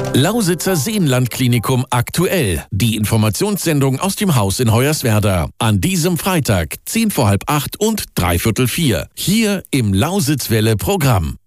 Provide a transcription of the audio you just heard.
Lausitzer Seenlandklinikum aktuell. Die Informationssendung aus dem Haus in Hoyerswerda. An diesem Freitag, 7:45 und 3:45. Hier im Lausitzwelle-Programm.